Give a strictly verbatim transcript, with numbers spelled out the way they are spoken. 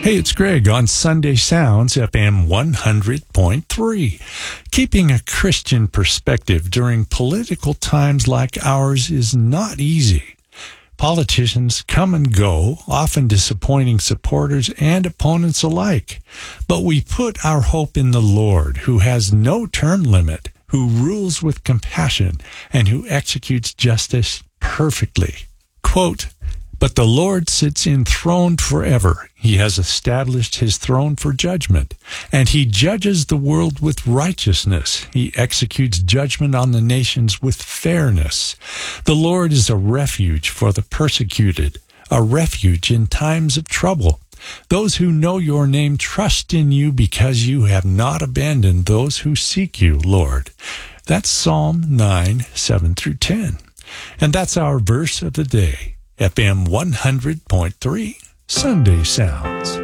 Hey, it's Greg on Sunday Sounds, F M one hundred point three. Keeping a Christian perspective during political times like ours is not easy. Politicians come and go, often disappointing supporters and opponents alike. But we put our hope in the Lord, who has no term limit, who rules with compassion, and who executes justice perfectly. Quote, "But the Lord sits enthroned forever. He has established his throne for judgment, and he judges the world with righteousness. He executes judgment on the nations with fairness. The Lord is a refuge for the persecuted, a refuge in times of trouble. Those who know your name trust in you because you have not abandoned those who seek you, Lord." That's Psalm nine, seven through ten. And that's our verse of the day. F M one hundred point three, Sunday Sounds.